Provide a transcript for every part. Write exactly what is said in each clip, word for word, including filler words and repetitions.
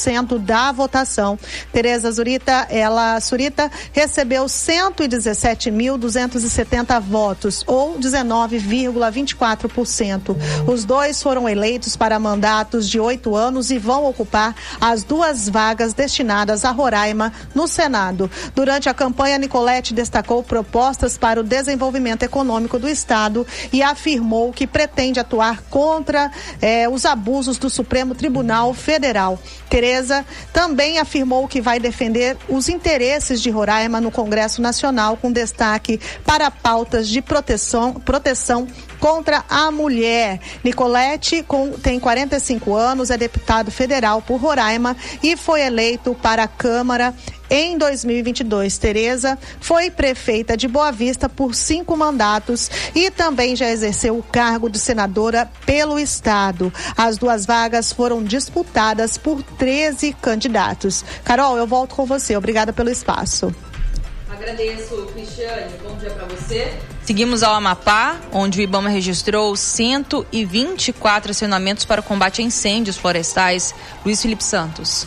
cento da votação. Tereza Zurita, ela, Surita, recebeu cento e dezessete mil duzentos e setenta votos, ou dezenove vírgula vinte e quatro por cento. Os dois foram eleitos para mandatos de oito anos e vão ocupar as duas vagas destinadas a Roraima no Senado. Durante a campanha, Nicolete destacou propostas para o desenvolvimento econômico do Estado e afirmou que pretende atuar contra eh, os abusos do Supremo Tribunal Federal. Tereza também afirmou que vai defender os interesses de Roraima no Congresso Nacional, com destaque para pautas de proteção, proteção contra a mulher. Nicolete com, tem quarenta e cinco anos, é deputado federal por Roraima e foi eleito para a Câmara em dois mil e vinte e dois. Tereza foi prefeita de Boa Vista por cinco mandatos e também já exerceu o cargo de senadora pelo Estado. As duas vagas foram disputadas por treze candidatos. Carol, eu volto com você. Obrigada pelo espaço. Agradeço, Cristiane. Bom dia para você. Seguimos ao Amapá, onde o IBAMA registrou cento e vinte e quatro acionamentos para o combate a incêndios florestais. Luiz Felipe Santos.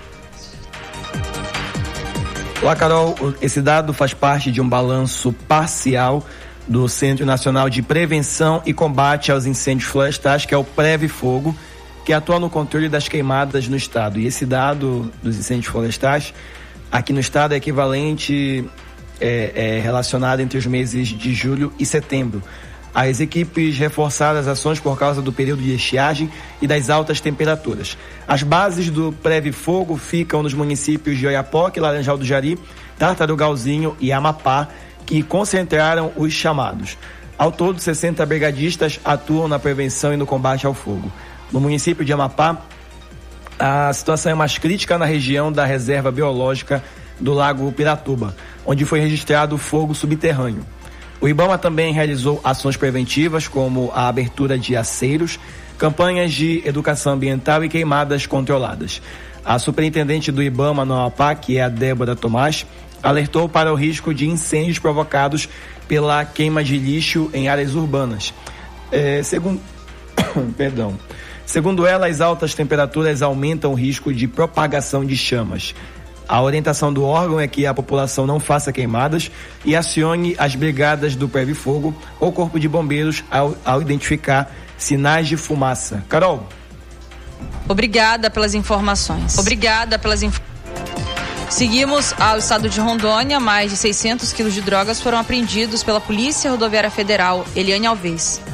Olá, Carol. Esse dado faz parte de um balanço parcial do Centro Nacional de Prevenção e Combate aos Incêndios Florestais, que é o PREVI-Fogo, que atua no controle das queimadas no estado. E esse dado dos incêndios florestais aqui no estado é equivalente, é, é relacionado entre os meses de julho e setembro. As equipes reforçaram as ações por causa do período de estiagem e das altas temperaturas. As bases do PREVI-Fogo ficam nos municípios de Oiapoque, Laranjal do Jari, Tartarugalzinho e Amapá, que concentraram os chamados. Ao todo, sessenta brigadistas atuam na prevenção e no combate ao fogo. No município de Amapá, a situação é mais crítica na região da reserva biológica do Lago Piratuba, onde foi registrado fogo subterrâneo. O IBAMA também realizou ações preventivas, como a abertura de aceiros, campanhas de educação ambiental e queimadas controladas. A superintendente do IBAMA no Amapá, que é a Débora Tomás, alertou para o risco de incêndios provocados pela queima de lixo em áreas urbanas. É, segundo... Perdão. Segundo ela, as altas temperaturas aumentam o risco de propagação de chamas. A orientação do órgão é que a população não faça queimadas e acione as brigadas do PREVI-Fogo ou Corpo de Bombeiros ao, ao identificar sinais de fumaça. Carol. Obrigada pelas informações. Obrigada pelas informações. Seguimos ao estado de Rondônia. Mais de seiscentos quilos de drogas foram apreendidos pela Polícia Rodoviária Federal. Eliane Alves.